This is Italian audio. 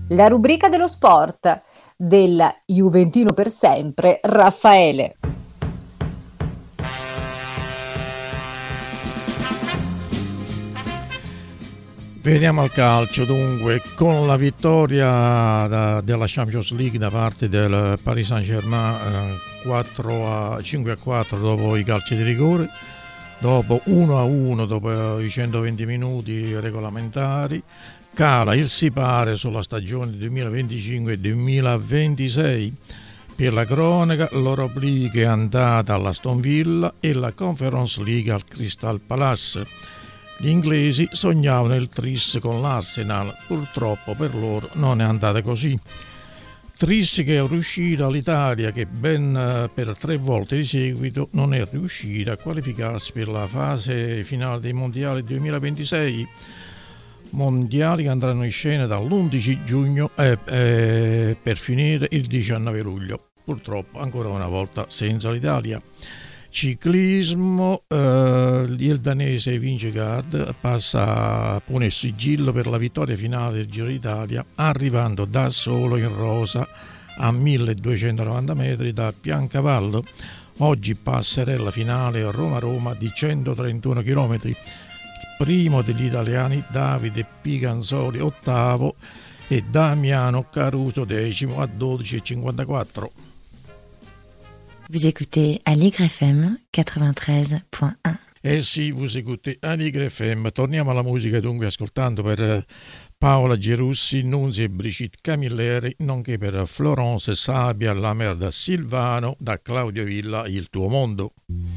La rubrica dello sport del Juventino per sempre, Raffaele. Veniamo al calcio, dunque, con la vittoria della Champions League da parte del Paris Saint-Germain 5-4 dopo i calci di rigore, dopo 1-1 dopo i 120 minuti regolamentari, cala il sipare sulla stagione 2025-2026. Per la cronaca, l'Europa League è andata all'Aston Villa e la Conference League al Crystal Palace. Gli inglesi sognavano il tris con l'Arsenal, purtroppo per loro non è andata così. Tris che è riuscita all'Italia, che ben per 3 volte di seguito non è riuscita a qualificarsi per la fase finale dei mondiali 2026, mondiali che andranno in scena dall'11 giugno per finire il 19 luglio. Purtroppo ancora una volta senza l'Italia. Ciclismo, il danese Vingegaard passa pone il sigillo per la vittoria finale del Giro d'Italia, arrivando da solo in rosa a 1290 metri da Piancavallo. Oggi passerella finale a Roma-Roma di 131 km. Primo degli italiani Davide Piganzoli ottavo e Damiano Caruso decimo a 12,54. Vous écoutez Aligre FM 93.1. Eh sì, vous écoutez Aligre FM. Torniamo alla musica, dunque, ascoltando per Paola Gerussi, Nunzi e Brigitte Camilleri, nonché per Florence Sabia, La Mer da Silvano, da Claudio Villa, Il tuo mondo.